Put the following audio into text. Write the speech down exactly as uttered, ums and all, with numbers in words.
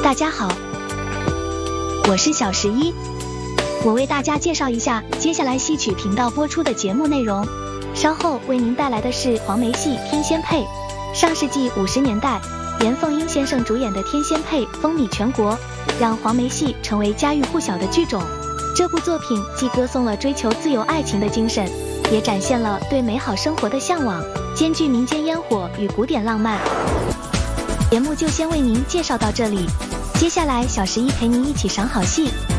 大家好，我是小十一，我为大家介绍一下接下来戏曲频道播出的节目内容。稍后为您带来的是黄梅戏《天仙配》。上世纪五十年代，严凤英先生主演的《天仙配》风靡全国，让黄梅戏成为家喻户晓的剧种。这部作品既歌颂了追求自由爱情的精神，也展现了对美好生活的向往，兼具民间烟火与古典浪漫。节目就先为您介绍到这里，接下来小十一陪您一起赏好戏。